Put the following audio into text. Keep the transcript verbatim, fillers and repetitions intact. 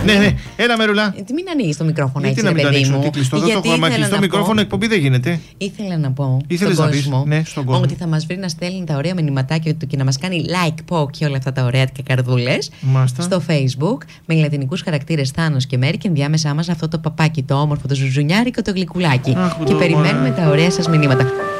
Ναι, ναι, έλα Μερούλα. Τι μην ανοίγει το μικρόφωνο γιατί έτσι, να μην ρε παιδί το μου. ανοίξω, τι κλειστό, δεν το έχω άμα κλειστό μικρόφωνο, εκπομπή δεν γίνεται. Ήθελα να πω Ήθελες στον να πεις, κόσμο, ναι, στον κόσμο ότι θα μας βρει να στέλνει τα ωραία μηνυματάκια του και να μας κάνει like, πω και όλα αυτά τα ωραία και καρδούλες στο Facebook με λατινικούς χαρακτήρες Θάνος και Μέρη και ενδιάμεσά μας αυτό το παπάκι, το όμορφο, το ζουζουνιάρικο, το γλυκουλάκι. Αχ, και το περιμένουμε ωραία. τα ωραία σας μηνύματα.